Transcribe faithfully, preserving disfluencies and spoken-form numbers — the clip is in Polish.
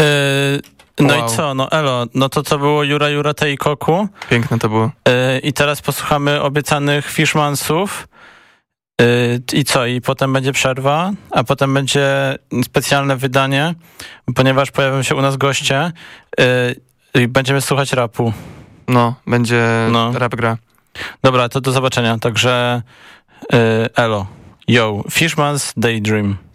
No wow. i co? No elo, no to co było Jura Jura Tej Koku. Piękne to było. Yy, I teraz posłuchamy obiecanych Fishmansów. Yy, I co? I potem będzie przerwa, a potem będzie specjalne wydanie, ponieważ pojawią się u nas goście yy, i będziemy słuchać rapu. No, będzie no. rap gra. Dobra, to do zobaczenia. Także yy, elo. Yo, Fishman's Daydream.